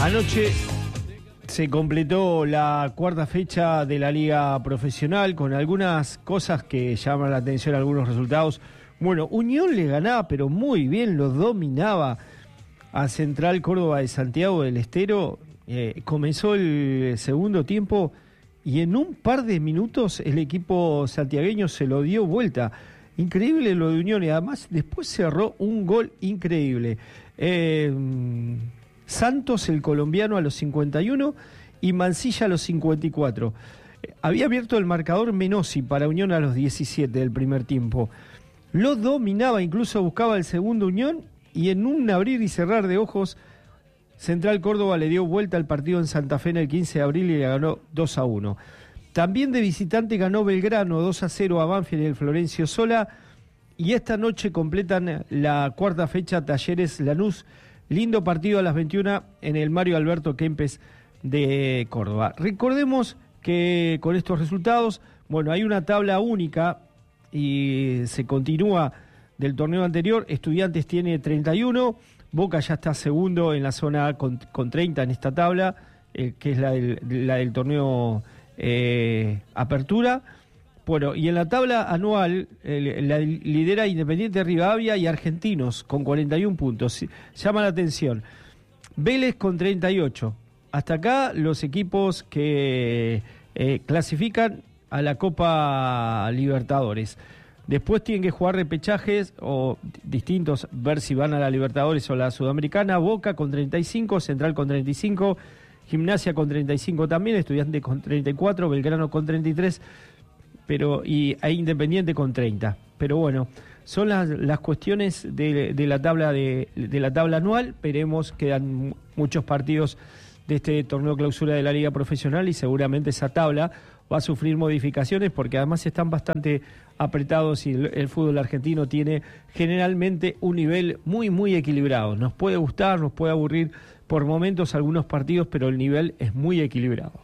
Anoche se completó la cuarta fecha de la Liga Profesional con algunas cosas que llaman la atención, algunos resultados. Bueno, Unión le ganaba, pero muy bien, lo dominaba a Central Córdoba de Santiago del Estero. Comenzó el segundo tiempo y en un par de minutos el equipo santiagueño se lo dio vuelta. Increíble lo de Unión, y además después cerró un gol increíble. Santos, el colombiano, a los 51 y Mancilla a los 54. Había abierto el marcador Menossi para Unión a los 17 del primer tiempo. Lo dominaba, incluso buscaba el segundo Unión, y en un abrir y cerrar de ojos, Central Córdoba le dio vuelta al partido en Santa Fe en el 15 de abril y le ganó 2-1. También de visitante ganó Belgrano 2-0 a Banfield y el Florencio Sola, y esta noche completan la cuarta fecha Talleres Lanús. Lindo partido a las 21 en el Mario Alberto Kempes de Córdoba. Recordemos que con estos resultados, bueno, hay una tabla única y se continúa del torneo anterior. Estudiantes tiene 31, Boca ya está segundo en la zona A con 30 en esta tabla, que es la del torneo Apertura. Bueno, y en la tabla anual la lidera Independiente Rivadavia y Argentinos con 41 puntos. Llama la atención. Vélez con 38. Hasta acá los equipos que clasifican a la Copa Libertadores. Después tienen que jugar repechajes o distintos, ver si van a la Libertadores o la Sudamericana. Boca con 35, Central con 35, Gimnasia con 35 también, Estudiantes con 34, Belgrano con 33, e Independiente con 30. Pero bueno, son las cuestiones de la tabla de la tabla anual. Veremos, quedan muchos partidos de este torneo clausura de la Liga Profesional y seguramente esa tabla va a sufrir modificaciones porque además están bastante apretados y el fútbol argentino tiene generalmente un nivel muy muy equilibrado. Nos puede gustar, nos puede aburrir por momentos algunos partidos, pero el nivel es muy equilibrado.